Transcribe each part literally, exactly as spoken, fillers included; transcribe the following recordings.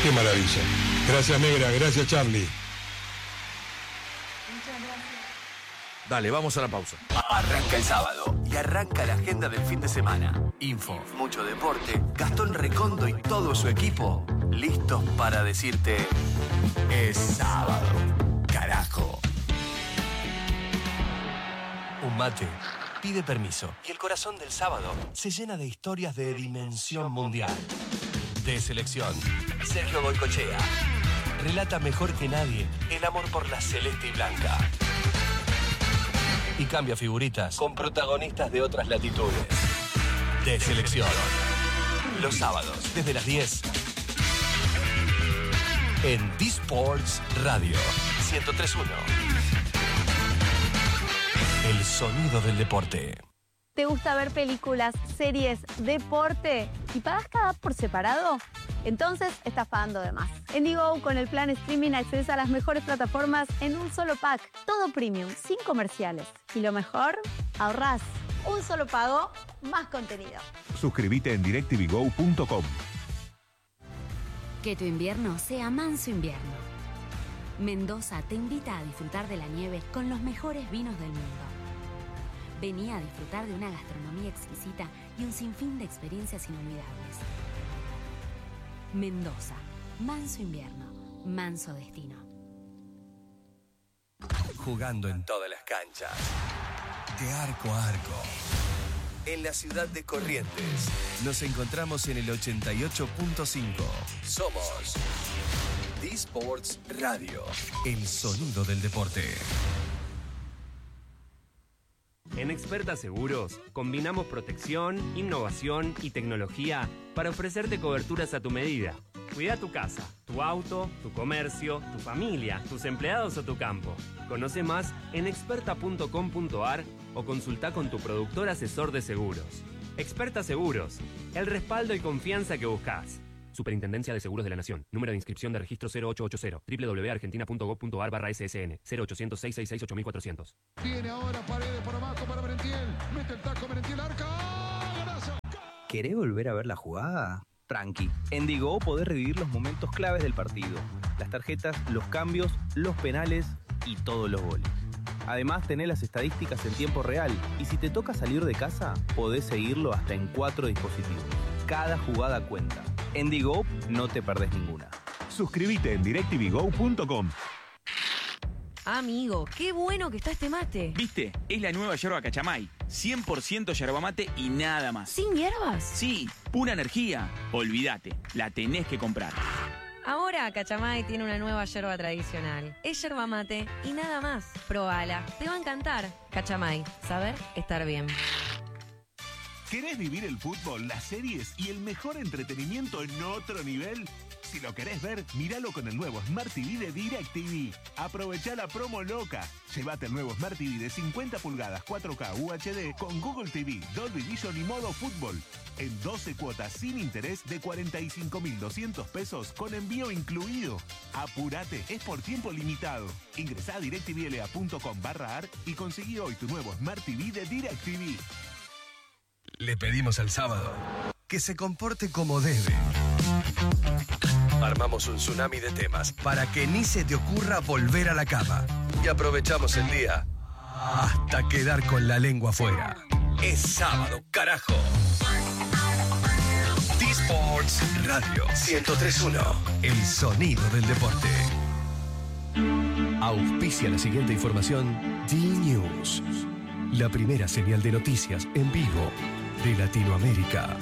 Qué maravilla. Gracias, Negra. Gracias, Charlie. Dale, vamos a la pausa. Arranca el sábado y arranca la agenda del fin de semana. Info, mucho deporte, Gastón Recondo y todo su equipo listos para decirte: es sábado, carajo. Un mate pide permiso y el corazón del sábado se llena de historias de dimensión mundial. De selección, Sergio Goycochea relata mejor que nadie el amor por la celeste y blanca. Y cambia figuritas con protagonistas de otras latitudes. De selección. Los sábados, desde las diez. En D-Sports Radio ciento tres punto uno. El sonido del deporte. ¿Te gusta ver películas, series, deporte y pagas cada app por separado? Entonces estás pagando de más. En Digo, con el plan streaming accedes a las mejores plataformas en un solo pack. Todo premium, sin comerciales. Y lo mejor, ahorrás. Un solo pago, más contenido. Suscríbete en directvgo punto com. Que tu invierno sea manso invierno. Mendoza te invita a disfrutar de la nieve con los mejores vinos del mundo. Vení a disfrutar de una gastronomía exquisita y un sinfín de experiencias inolvidables. Mendoza, manso invierno, manso destino. Jugando en todas las canchas, de arco a arco. En la ciudad de Corrientes, nos encontramos en el ochenta y ocho punto cinco. Somos D-Sports Radio, el sonido del deporte. En Experta Seguros, combinamos protección, innovación y tecnología para ofrecerte coberturas a tu medida. Cuida tu casa, tu auto, tu comercio, tu familia, tus empleados o tu campo. Conoce más en experta punto com punto ar o consulta con tu productor asesor de seguros. Experta Seguros, el respaldo y confianza que buscas. Superintendencia de Seguros de la Nación. Número de inscripción de registro cero ocho ocho cero. doble u doble u doble u punto argentina punto gov punto ar barra S S N. cero ochocientos, seiscientos sesenta y seis, ocho mil cuatrocientos. Viene ahora Paredes por abajo para Merentiel. Mete el taco Merentiel, arca. ¡Golazo! ¿Querés volver a ver la jugada? Tranqui. En Digo podés revivir los momentos claves del partido. Las tarjetas, los cambios, los penales y todos los goles. Además, tenés las estadísticas en tiempo real. Y si te toca salir de casa, podés seguirlo hasta en cuatro dispositivos. Cada jugada cuenta. En Digo no te perdés ninguna. Suscríbete en directvgo punto com. Amigo, qué bueno que está este mate. ¿Viste? Es la nueva yerba Cachamay. cien por ciento yerba mate y nada más. ¿Sin hierbas? Sí, pura energía. Olvídate, la tenés que comprar. Ahora Cachamay tiene una nueva yerba tradicional. Es yerba mate y nada más. Probala, te va a encantar. Cachamay, saber estar bien. ¿Querés vivir el fútbol, las series y el mejor entretenimiento en otro nivel? Si lo querés ver, míralo con el nuevo Smart T V de DirecTV. Aprovechá la promo loca. Llévate el nuevo Smart T V de cincuenta pulgadas cuatro K U H D con Google T V, Dolby Vision y modo fútbol. En doce cuotas sin interés de cuarenta y cinco mil doscientos pesos con envío incluido. Apurate, es por tiempo limitado. Ingresá a directvla punto com barra ar y conseguí hoy tu nuevo Smart T V de DirecTV. Le pedimos al sábado que se comporte como debe. Armamos un tsunami de temas para que ni se te ocurra volver a la cama. Y aprovechamos el día hasta quedar con la lengua afuera. Es sábado, carajo. D-Sports Radio ciento tres punto uno. El sonido del deporte. Auspicia la siguiente información. D-News. La primera señal de noticias en vivo de Latinoamérica.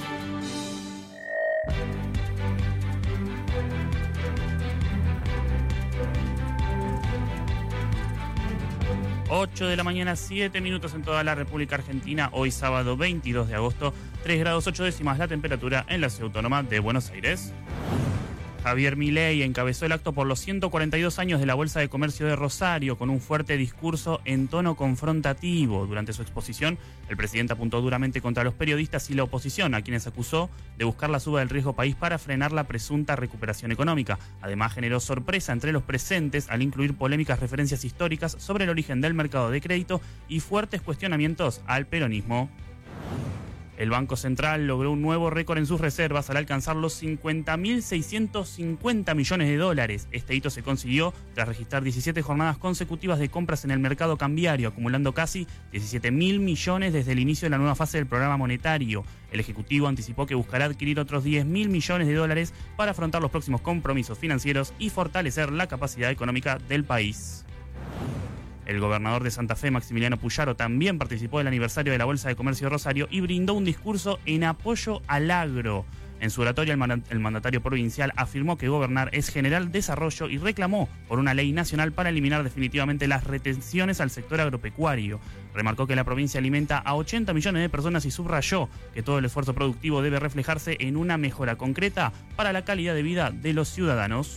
ocho de la mañana, siete minutos en toda la República Argentina. Hoy sábado veintidós de agosto, tres grados ocho décimas la temperatura en la ciudad autónoma de Buenos Aires. Javier Milei encabezó el acto por los ciento cuarenta y dos años de la Bolsa de Comercio de Rosario con un fuerte discurso en tono confrontativo. Durante su exposición, el presidente apuntó duramente contra los periodistas y la oposición, a quienes acusó de buscar la suba del riesgo país para frenar la presunta recuperación económica. Además, generó sorpresa entre los presentes al incluir polémicas referencias históricas sobre el origen del mercado de crédito y fuertes cuestionamientos al peronismo. El Banco Central logró un nuevo récord en sus reservas al alcanzar los cincuenta mil seiscientos cincuenta millones de dólares. Este hito se consiguió tras registrar diecisiete jornadas consecutivas de compras en el mercado cambiario, acumulando casi diecisiete mil millones desde el inicio de la nueva fase del programa monetario. El Ejecutivo anticipó que buscará adquirir otros diez mil millones de dólares para afrontar los próximos compromisos financieros y fortalecer la capacidad económica del país. El gobernador de Santa Fe, Maximiliano Puyaro, también participó del aniversario de la Bolsa de Comercio de Rosario y brindó un discurso en apoyo al agro. En su oratoria, el mandatario provincial afirmó que gobernar es generar desarrollo y reclamó por una ley nacional para eliminar definitivamente las retenciones al sector agropecuario. Remarcó que la provincia alimenta a ochenta millones de personas y subrayó que todo el esfuerzo productivo debe reflejarse en una mejora concreta para la calidad de vida de los ciudadanos.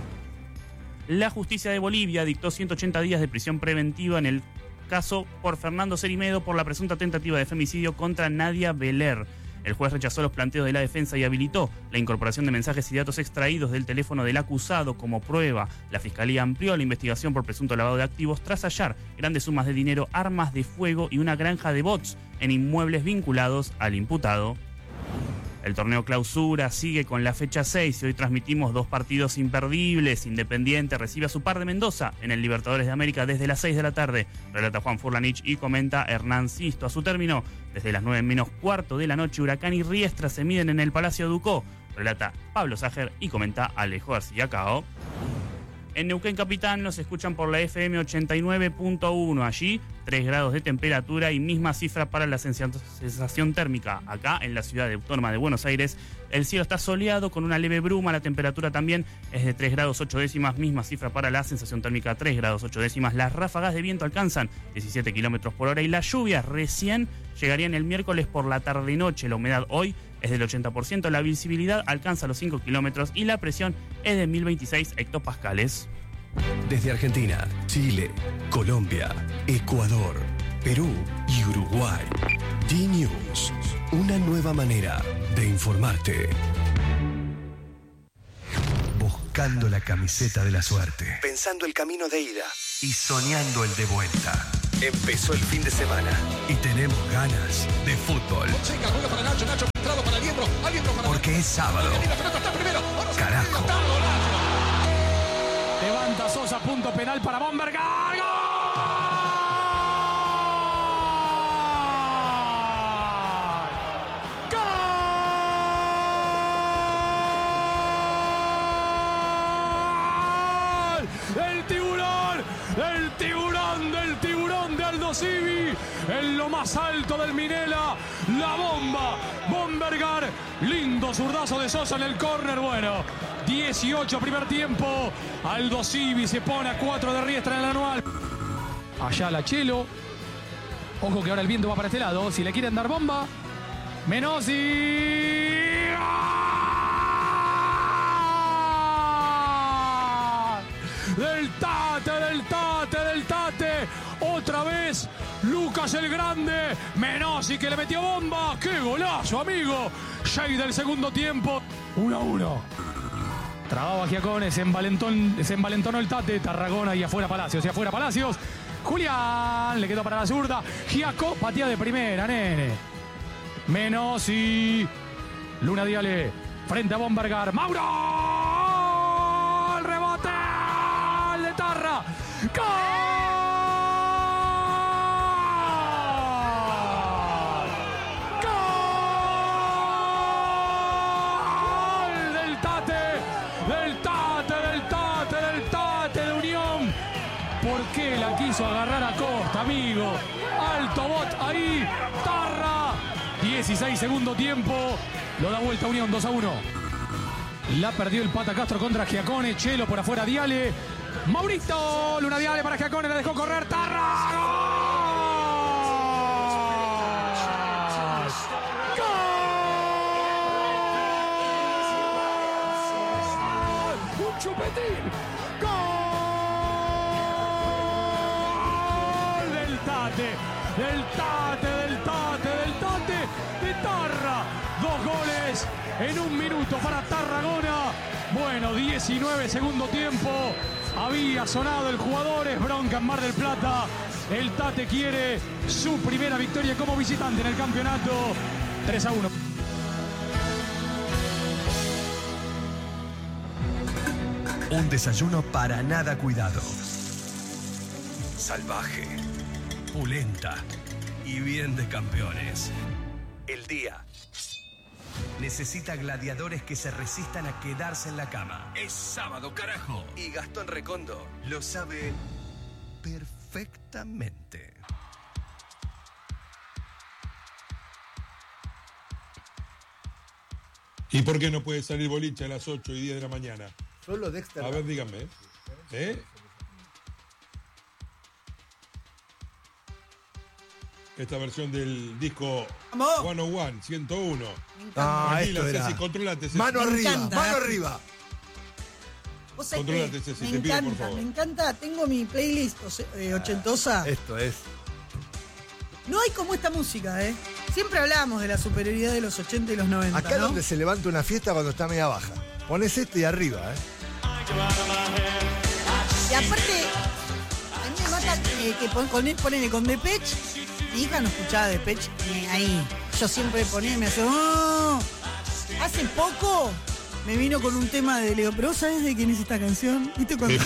La justicia de Bolivia dictó ciento ochenta días de prisión preventiva en el caso por Fernando Cerimedo por la presunta tentativa de femicidio contra Nadia Beler. El juez rechazó los planteos de la defensa y habilitó la incorporación de mensajes y datos extraídos del teléfono del acusado como prueba. La Fiscalía amplió la investigación por presunto lavado de activos tras hallar grandes sumas de dinero, armas de fuego y una granja de bots en inmuebles vinculados al imputado. El torneo Clausura sigue con la fecha seis y hoy transmitimos dos partidos imperdibles. Independiente recibe a su par de Mendoza en el Libertadores de América desde las seis de la tarde. Relata Juan Furlanich y comenta Hernán Sisto. A su término, desde las nueve menos cuarto de la noche, Huracán y Riestra se miden en el Palacio Ducó. Relata Pablo Ságer y comenta Alejo García Cao. En Neuquén Capitán nos escuchan por la F M ochenta y nueve punto uno. Allí, tres grados de temperatura y misma cifra para la sensación térmica. Acá, en la ciudad autónoma de Buenos Aires, el cielo está soleado con una leve bruma. La temperatura también es de tres grados ocho décimas. Misma cifra para la sensación térmica, tres grados ocho décimas. Las ráfagas de viento alcanzan diecisiete kilómetros por hora y las lluvias recién llegarían el miércoles por la tarde-noche. La humedad hoy es del ochenta por ciento, la visibilidad alcanza los cinco kilómetros y la presión es de mil veintiséis hectopascales. Desde Argentina, Chile, Colombia, Ecuador, Perú y Uruguay. D-News, una nueva manera de informarte. Buscando la camiseta de la suerte. Pensando el camino de ida. Y soñando el de vuelta. Empezó el fin de semana y tenemos ganas de fútbol. Porque es sábado. Carajo. Levanta Sosa, punto penal para Bombergar. ¡El tiburón! ¡El tiburón del tiburón de Aldo Civi! En lo más alto del Minela, la bomba. Bombergar, lindo zurdazo de Sosa en el córner. Bueno, dieciocho primer tiempo. Aldo Civi se pone a cuatro de Riestra en el anual. Allá la Chelo. Ojo que ahora el viento va para este lado. Si le quieren dar bomba, Menossi. Del Tate, del Tate, del Tate. Otra vez Lucas el Grande. Menossi que le metió bomba. ¡Qué golazo, amigo! Jay del segundo tiempo. uno a uno. Trababa Giacones, se envalentón, se envalentonó el Tate. Tarragona y afuera Palacios, y afuera Palacios. Julián, le quedó para la zurda. Giaco, patea de primera, nene. Menossi. Luna Diale, frente a Bombergar. ¡Mauro! ¡El rebote! ¡De Tarra! ¡Gol! ¡Gol! Del Tate, del Tate, del Tate, del Tate de Unión. ¿Por qué la quiso agarrar a Costa, amigo? Alto bot ahí, Tarra. dieciséis segundo tiempo. Lo da vuelta Unión, dos a uno. La perdió el Pata Castro contra Giacone. Chelo por afuera, Diale. Maurito, Luna Diale para Giacone, la dejó correr. Tarra. ¡Gol! ¡Gol! ¡Un chupetín! ¡Gol! Del Tate, del Tate, del Tate, del Tate, de Tarra. Dos goles en un minuto para Tarragona. Bueno, diecinueve segundo tiempo. Había sonado el jugador, es bronca en Mar del Plata. El Tate quiere su primera victoria como visitante en el campeonato. tres a uno. Un desayuno para nada cuidado. Salvaje, pulenta y bien de campeones. El día necesita gladiadores que se resistan a quedarse en la cama. Es sábado, carajo. Y Gastón Recondo lo sabe perfectamente. ¿Y por qué no puede salir boliche a las ocho y diez de la mañana? Solo Dexter. A ver, díganme. ¿Eh? Esta versión del disco ciento uno, ciento uno. Ah, Tranquilo, esto era. Ceci, controlate, Ceci. Mano Me arriba, encanta. mano arriba. Vos sabés que Controlate, Ceci, me te pido, por encanta, favor. me encanta. Tengo mi playlist o sea, eh, ochentosa. Esto es. No hay como esta música, ¿eh? Siempre hablábamos de la superioridad de los ochenta y los noventa, Acá es ¿no? donde se levanta una fiesta cuando está media baja. Pones este y arriba, ¿eh? Y aparte, a mí me mata eh, que pon, con, ponen con Depeche. Mi hija no escuchaba Depeche ni ahí. Yo siempre ponía y me hacía... "Oh". Hace poco me vino con un tema de Leo. ¿Pero vos sabés de quién es esta canción? ¿Viste cuando...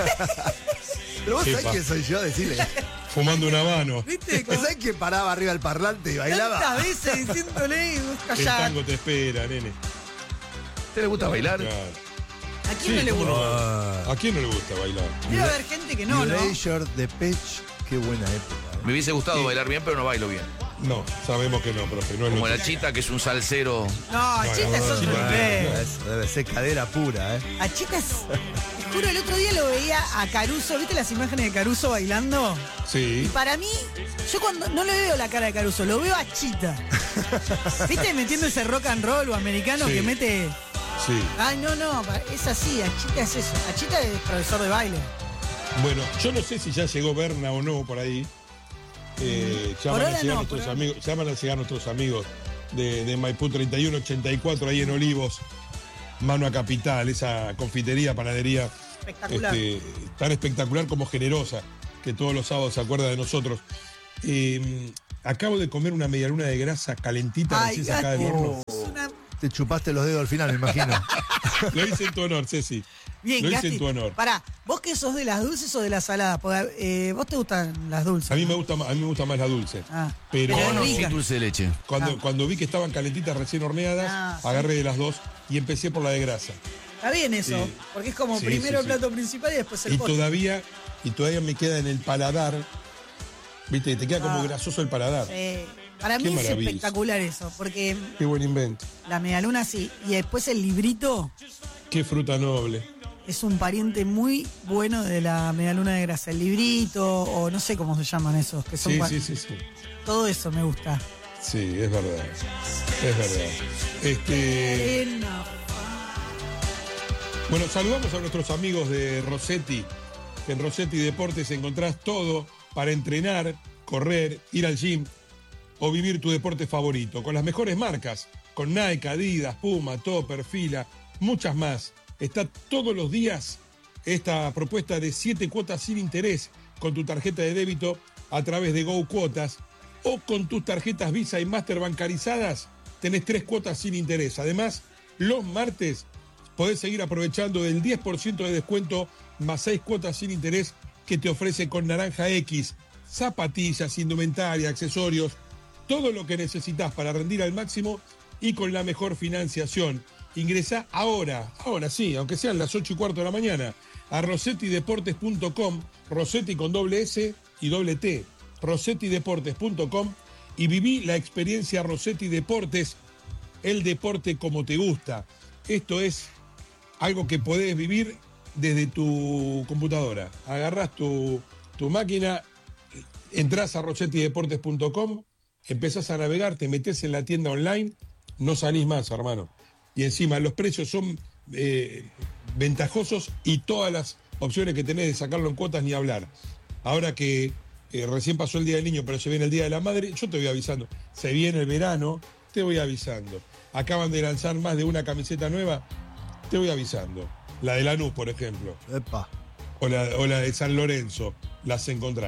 Pero vos sabés Epa. quién soy yo, decirle. Fumando un habano. ¿Viste? ¿Vos sabés quién paraba arriba del parlante y bailaba? Tantas veces diciéndole y vos El callás. tango te espera, nene. ¿Te le gusta bailar? Claro. ¿A quién no le ¿cómo gusta? no? ¿A quién no le gusta bailar? Debe haber gente que no, ¿no? Erasure, Depeche, qué buena época. Me hubiese gustado bailar bien, pero no bailo bien. No, sabemos que no, profe. No es Como lo la Chita, que es un salsero. No, Chita es otro Bueno, nivel. eso debe ser cadera pura, ¿eh? A Chita es... Te juro, el otro día lo veía a Caruso. ¿Viste las imágenes de Caruso bailando? Y Sí. para mí, yo cuando no le veo la cara de Caruso, lo veo a Chita. ¿Viste? Metiendo ese rock and roll o americano Sí. que mete... Sí. Ay, no, no, es así, a Chita es eso. A Chita es profesor de baile. Bueno, yo no sé si ya llegó Berna o no por ahí. Eh, ya, Por van a ahora llegar no, nuestros por ahora. amigos, ya van a llegar nuestros amigos de, de Maipú treinta y uno ochenta y cuatro ahí en Olivos, mano a capital, esa confitería, panadería Espectacular. este, tan espectacular como generosa, que todos los sábados se acuerda de nosotros. Eh, acabo de comer una medialuna de grasa calentita Ay, recién sacada del gato. horno. Es una... Te chupaste los dedos al final, me imagino. Lo hice en tu honor, Ceci. Bien, Lo hice Gasti. en tu honor. Pará, ¿vos qué sos de las dulces o de las saladas? Porque, eh, ¿vos te gustan las dulces? A mí ¿no? me gusta más, a mí me gusta más la dulce. Ah, Pero, pero No, rica. sin dulce de leche. cuando, Ah. cuando vi que estaban calentitas recién horneadas, Ah, sí. agarré de las dos y empecé por la de grasa. Está bien eso, Sí. porque es como Sí, primero sí, el sí. plato principal y después el Y postre. todavía, y todavía me queda en el paladar, viste, te queda como Ah. grasoso el paladar. Eh, para Qué mí es maravilla. espectacular eso, porque Qué buen invento. la medialuna sí, y después el librito Qué fruta noble. es un pariente muy bueno de la medialuna de grasa. El librito, o no sé cómo se llaman esos, que son Sí, cua- sí, sí, sí. todo eso me gusta. Sí, es verdad. Es verdad. Este, Arena. bueno, saludamos a nuestros amigos de Rossetti. Que en Rossetti Deportes encontrás todo para entrenar, correr, ir al gym o vivir tu deporte favorito. Con las mejores marcas, con Nike, Adidas, Puma, Topper, Fila, muchas más. Está todos los días esta propuesta de siete cuotas sin interés con tu tarjeta de débito a través de Go Cuotas o con tus tarjetas Visa y Master bancarizadas tenés tres cuotas sin interés. Además, los martes podés seguir aprovechando del diez por ciento de descuento más seis cuotas sin interés que te ofrece con Naranja X, zapatillas, indumentaria, accesorios, todo lo que necesitas para rendir al máximo y con la mejor financiación. Ingresá ahora, ahora sí, aunque sean las ocho y cuarto de la mañana, a rossetti deportes punto com, Rossetti con doble S y doble T, rossetti deportes punto com y viví la experiencia Rossetti Deportes, el deporte como te gusta. Esto es algo que podés vivir desde tu computadora. Agarrás tu, tu máquina, entrás a rossetti deportes punto com, empezás a navegar, te metés en la tienda online, no salís más, hermano. Y encima los precios son eh, ventajosos y todas las opciones que tenés de sacarlo en cuotas ni hablar. Ahora que eh, recién pasó el Día del Niño, pero se viene el Día de la Madre, yo te voy avisando. Se viene el verano, te voy avisando. Acaban de lanzar más de una camiseta nueva, te voy avisando. La de Lanús, por ejemplo. Epa. O la, o la de San Lorenzo, las encontrás.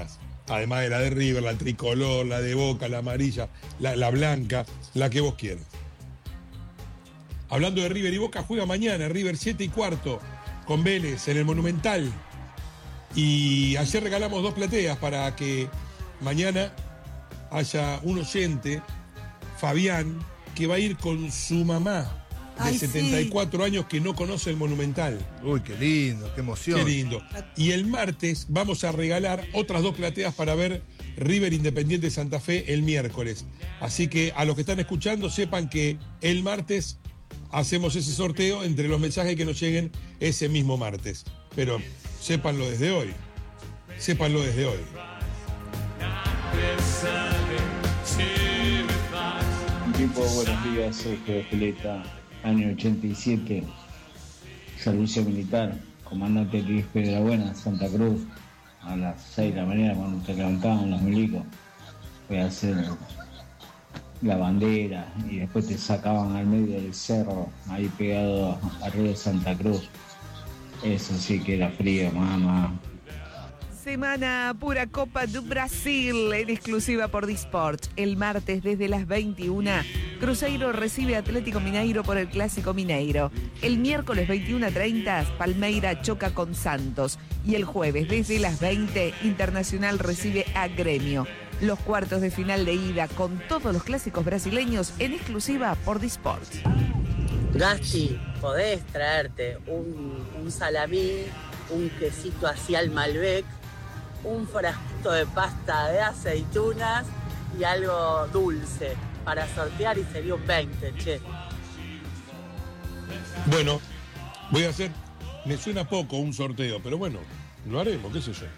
Además de la de River, la tricolor, la de Boca, la amarilla, la, la blanca, la que vos quieras. Hablando de River y Boca, juega mañana River siete y cuarto con Vélez en el Monumental. Y ayer regalamos dos plateas para que mañana haya un oyente, Fabián, que va a ir con su mamá de Ay, setenta y cuatro sí. años que no conoce el Monumental. Uy, qué lindo, qué emoción. Qué lindo. Y el martes vamos a regalar otras dos plateas para ver River Independiente Santa Fe el miércoles. Así que a los que están escuchando sepan que el martes hacemos ese sorteo entre los mensajes que nos lleguen ese mismo martes. Pero sépanlo desde hoy. Sépanlo desde hoy. Equipo, buenos días, Sergio de Pileta, año ochenta y siete, servicio militar, comandante Luis Pedrabuena, Santa Cruz, a las seis de la mañana cuando se levantaban los milicos, fue a hacer la bandera y después te sacaban al medio del cerro, ahí pegado arriba de Santa Cruz. Eso sí que era frío, mamá. Semana pura Copa do Brasil en exclusiva por Disport. El martes desde las veintiuna, Cruzeiro recibe a Atlético Mineiro por el Clásico Mineiro. El miércoles veintiuno treinta, Palmeira choca con Santos. Y el jueves desde las veinte, Internacional recibe a Gremio. Los cuartos de final de ida con todos los clásicos brasileños en exclusiva por Disport. Gasti, podés traerte un, un salamín, un quesito así al Malbec, un frasquito de pasta de aceitunas y algo dulce para sortear y sería un veinte, che. Bueno, voy a hacer, me suena poco un sorteo, pero bueno, lo haremos, qué sé yo.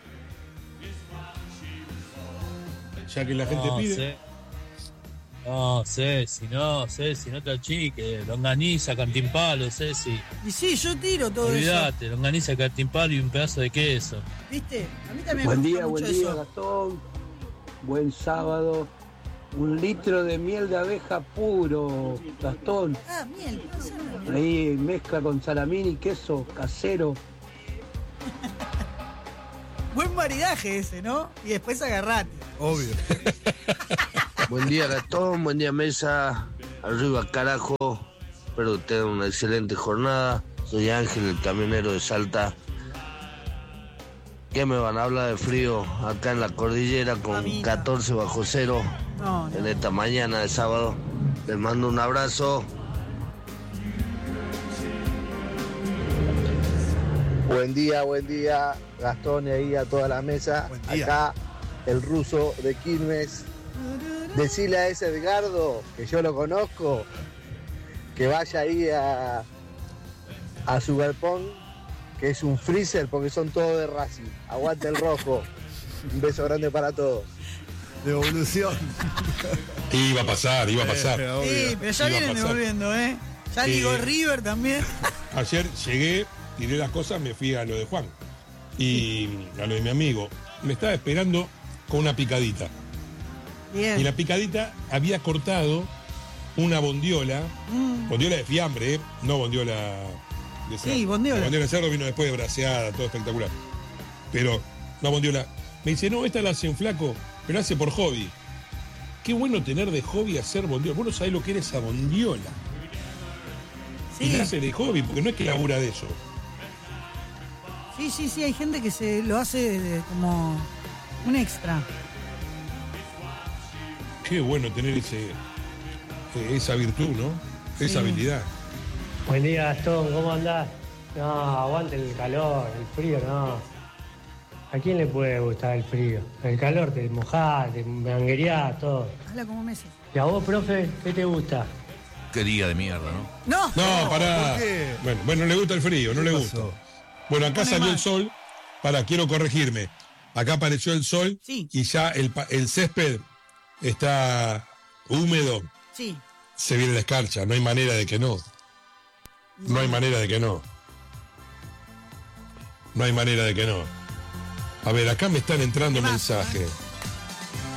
Ya que la gente No, pide. sé. No, Ceci, no, Ceci, no te achiques. Longaniza, cantimpalo, Ceci. Y sí, yo tiro todo Olvídate, longaniza, cantimpalo y un pedazo de queso. eso. ¿Viste? A mí también Buen me día, gusta buen mucho día, eso. Gastón. Buen sábado. Un litro de miel de abeja puro, Gastón. Ah, miel, puede ser una miel. Ahí mezcla con salamín y queso casero. Buen maridaje ese, ¿no? Y después agarrate. Obvio. Buen día, Gastón. Buen día, mesa. Arriba, carajo. Espero que tengan una excelente jornada. Soy Ángel, el camionero de Salta. ¿Qué me van a hablar de frío acá en la cordillera con catorce bajo cero No, no. en esta mañana de sábado? Les mando un abrazo. Buen día, buen día, Gastón y ahí a toda la mesa. Acá el ruso de Quilmes. Decile a ese Edgardo, que yo lo conozco, que vaya ahí a, a su galpón, que es un freezer porque son todos de Racing. Aguante el rojo. Un beso grande para todos. Devolución. Iba a pasar, iba a pasar. Sí, pero ya Iba a vienen pasar. devolviendo, ¿eh? Ya Eh, ligó River también. Ayer llegué, tiré las cosas, me fui a lo de Juan y a lo de mi amigo. Me estaba esperando con una picadita. Bien. Y la picadita había cortado una bondiola, Mm. bondiola de fiambre, ¿eh? No bondiola de cerdo. Sí, bondiola. La bondiola de cerdo vino después de braseada, todo espectacular. Pero, no bondiola. Me dice, no, esta la hace un flaco, pero hace por hobby. Qué bueno tener de hobby hacer bondiola. Vos no sabés lo que era esa bondiola. Sí. Y la hace de hobby, porque no es que labura de eso. Sí, sí, sí, hay gente que se lo hace de- como un extra. Qué bueno tener ese, eh, esa virtud, ¿no? Esa Sí. habilidad. Buen día, Gastón, ¿cómo andás? No, aguante el calor, el frío, no. ¿A quién le puede gustar el frío? El calor te mojás, te manguereás, todo. Habla como Messi. ¿Y a vos, profe, qué te gusta? Qué día de mierda, ¿no? No. No, pará. ¿por qué? Bueno, bueno, le gusta el frío, no le gusta. Bueno, acá Pone salió mal. el sol. Pará, quiero corregirme. Acá apareció el sol Sí. y ya el, pa- el césped está húmedo. Sí. Se viene la escarcha, no hay manera de que no. No hay manera de que no. No hay manera de que no. A ver, acá me están entrando mensajes.